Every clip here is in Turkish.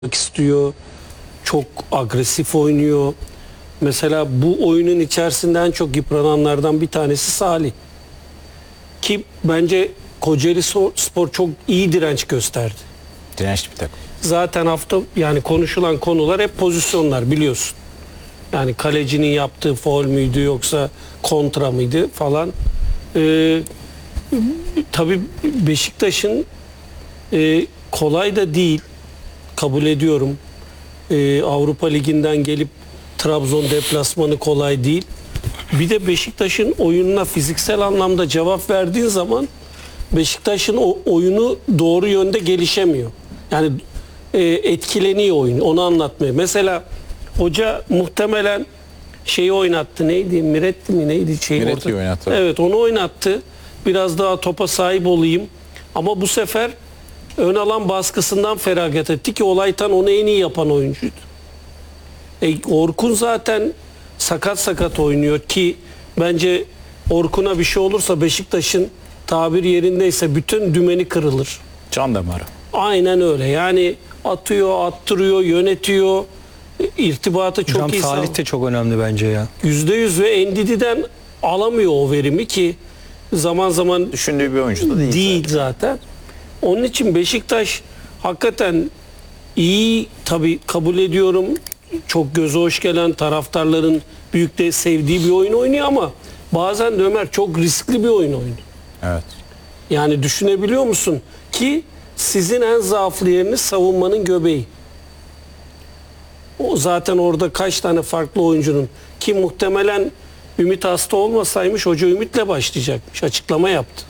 istiyor. Çok agresif oynuyor. Mesela bu oyunun içerisinden çok yıprananlardan bir tanesi Salih. Ki bence Kocaeli Spor çok iyi direnç gösterdi. Dirençli bir takım. Zaten hafta yani konuşulan konular hep pozisyonlar biliyorsun. Yani kalecinin yaptığı faul müydü yoksa kontra mıydı falan. Tabii Beşiktaş'ın kolay da değil. Kabul ediyorum. Avrupa Ligi'nden gelip Trabzon deplasmanı kolay değil. Bir de Beşiktaş'ın oyununa fiziksel anlamda cevap verdiğin zaman Beşiktaş'ın o oyunu doğru yönde gelişemiyor. Yani etkileniyor oyun. Onu anlatmıyor. Mesela hoca muhtemelen şeyi oynattı. Neydi? Miretti mi? Neydi? Miretti'yi oynattı. Evet, onu oynattı. Biraz daha topa sahip olayım. Ama bu sefer ön alan baskısından feragat etti ki Olaytan onu en iyi yapan oyuncuydu. Orkun zaten sakat oynuyor ki bence Orkun'a bir şey olursa Beşiktaş'ın tabir yerindeyse bütün dümeni kırılır. Can damarı. Aynen öyle. Yani atıyor, attırıyor, yönetiyor. İrtibatı çok Hocam iyi. Salih de çok önemli bence ya. %100 ve Ndidi'den alamıyor o verimi ki zaman zaman Düşündüğü bir oyuncu da değil. zaten. Onun için Beşiktaş hakikaten iyi, tabii kabul ediyorum. Çok göze hoş gelen, taraftarların büyük de sevdiği bir oyun oynuyor ama bazen de Ömer çok riskli bir oyun oynuyor. Evet. Yani düşünebiliyor musun ki sizin en zaaflı yeriniz savunmanın göbeği. O zaten orada kaç tane farklı oyuncunun ki muhtemelen Ümit hasta olmasaymış hoca Ümit'le başlayacakmış. Açıklama yaptı.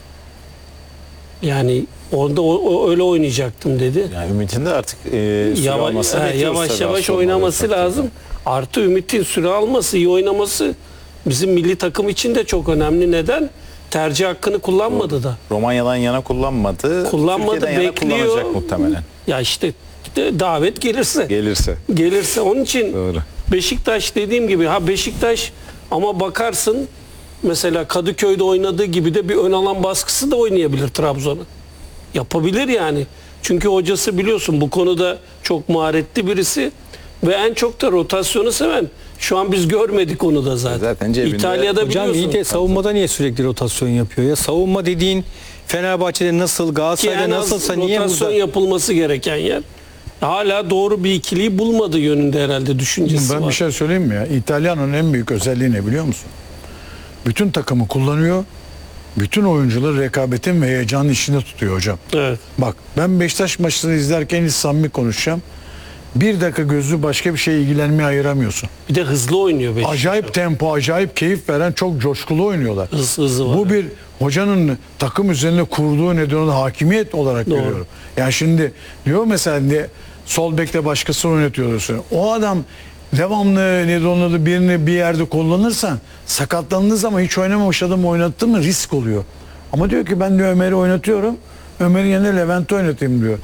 Yani orada öyle oynayacaktım dedi. Yani Ümit'in de artık süre alması Yavaş oynaması lazım. Artı Ümit'in süre alması, iyi oynaması bizim milli takım için de çok önemli. Neden? Tercih hakkını kullanmadı da. Romanya'dan yana kullanmadı. Kullanmadı, Türkiye'den yana bekliyor. kullanacak muhtemelen. Ya işte davet gelirse. Gelirse. Onun için Doğru. Beşiktaş dediğim gibi Beşiktaş ama bakarsın mesela Kadıköy'de oynadığı gibi de bir ön alan baskısı da oynayabilir Trabzon'a. Yapabilir yani. Çünkü hocası biliyorsun bu konuda çok maharetli birisi ve en çok da rotasyonu seven. Şu an biz görmedik onu da zaten. Zaten cebinde. İtalya'da Hocam biliyorsun. iyi de savunmada niye sürekli rotasyon yapıyor ya? Savunma dediğin Fenerbahçe'de nasıl, Ki Galatasaray'da en az nasılsa niye rotasyon burada? yapılması gereken yer. Hala doğru bir ikiliyi bulmadı yönünde herhalde düşüncesi Ben var. bir şey söyleyeyim mi ya? İtalyan'ın en büyük özelliği ne biliyor musun? Bütün takımı kullanıyor. Bütün oyuncuları rekabetin ve heyecanın içinde tutuyor hocam. Evet. Bak ben Beşiktaş maçını izlerken hiç samimi konuşacağım. Bir dakika gözü başka bir şeye ilgilenmeye ayıramıyorsun. Bir de hızlı oynuyor Beşiktaş. Acayip tempo, acayip keyif veren çok coşkulu oynuyorlar. Hızı var. Bu bir hocanın takım üzerinde kurduğu nedeni hakimiyet olarak Doğru. görüyorum. Yani şimdi diyor mesela sol bekte başkasını oynatıyorsun. O adam devamlı birini bir yerde kullanırsan sakatlandığı zaman hiç oynamamış adamı oynattı mı risk oluyor. Ama diyor ki ben de Ömer'i oynatıyorum. Ömer'in yerine Levent'i oynatayım diyor.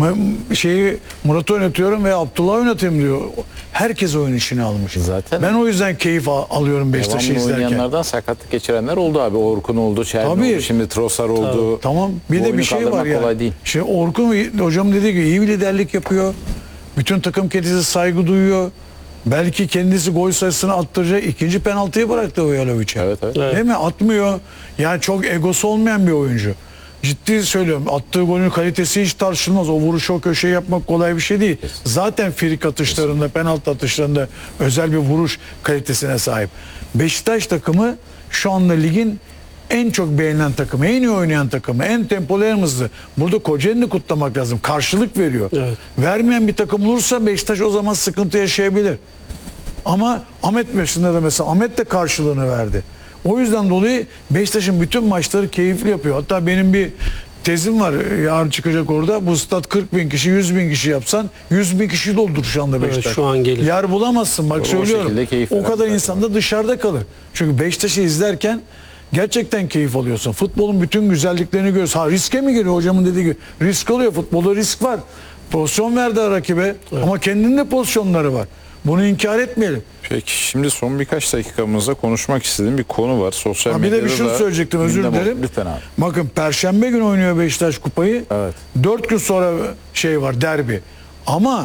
Murat'ı oynatıyorum ve Abdullah oynatayım diyor. Herkes oyun içine almış. Zaten ben o yüzden keyif alıyorum Beşiktaş'ı devamlı izlerken. oynayanlardan sakatlık geçirenler oldu abi. Orkun oldu, Çerni Tabii. oldu, şimdi Trossard oldu. Tamam. Bir Bu de oyunu bir şey var kaldırmak ya. kolay değil. Orkun hocam dediği gibi iyi bir liderlik yapıyor. Bütün takım kendisi saygı duyuyor. Belki kendisi gol sayısını attıracak. İkinci penaltıyı bıraktı Oyalovic'e. Evet. Değil mi? Atmıyor. Yani çok egosu olmayan bir oyuncu. Ciddi söylüyorum. Attığı golün kalitesi hiç tartışılmaz. O vuruşu o köşeye yapmak kolay bir şey değil. Zaten frik atışlarında, penaltı atışlarında özel bir vuruş kalitesine sahip. Beşiktaş takımı şu anda ligin en çok beğenilen takımı, en iyi oynayan takımı, en tempolu, en hızlı. Burada Kocaeli'ni kutlamak lazım. Karşılık veriyor. Evet. Vermeyen bir takım olursa Beşiktaş o zaman sıkıntı yaşayabilir. Ama Ahmet maçında da mesela Ahmet de karşılığını verdi. O yüzden dolayı Beşiktaş'ın bütün maçları keyifli yapıyor. Hatta benim bir tezim var, yarın çıkacak orada. Bu stat 40 bin kişi, 100 bin kişi yapsan 100 bin kişi doldur şu anda Beşiktaş. Evet, şu an gelir. Yer bulamazsın bak Doğru, söylüyorum. o şekilde keyif O veren kadar zaten. insan da dışarıda kalır. Çünkü Beşiktaş'ı izlerken gerçekten keyif alıyorsun. Futbolun bütün güzelliklerini görüyorsun. Riske mi giriyor hocamın dediği gibi? Risk alıyor. Futbolda risk var. Pozisyon verdi rakibe ama kendinin de pozisyonları var. Bunu inkar etmeyelim. Peki şimdi son birkaç dakikamızda konuşmak istediğim bir konu var. Sosyal Bir medyada de bir şey da söyleyecektim, özür gündem oldu. dilerim. Lütfen abi. Bakın Perşembe günü oynuyor Beşiktaş kupayı. Evet. 4 gün sonra şey var, derbi. Ama